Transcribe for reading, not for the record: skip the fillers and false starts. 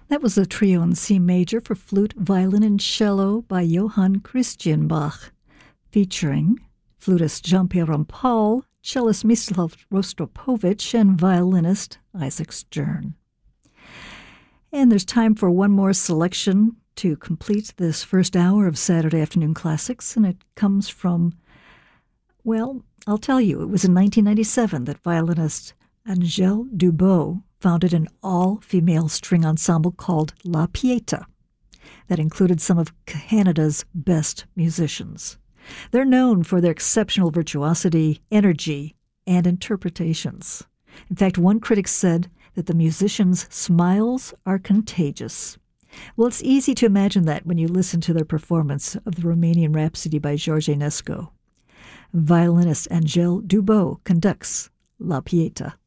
That was the trio in C major for flute, violin, and cello by Johann Christian Bach, featuring flutist Jean-Pierre Rampal, cellist Mislav Rostropovich, and violinist Isaac Stern. And there's time for one more selection to complete this first hour of Saturday Afternoon Classics, and it comes from, well, I'll tell you, it was in 1997 that violinist Angèle Dubot founded an all-female string ensemble called La Pieta that included some of Canada's best musicians. They're known for their exceptional virtuosity, energy, and interpretations. In fact, one critic said that the musicians' smiles are contagious. Well, it's easy to imagine that when you listen to their performance of the Romanian Rhapsody by George Enescu. Violinist Angèle Dubot conducts La Pieta.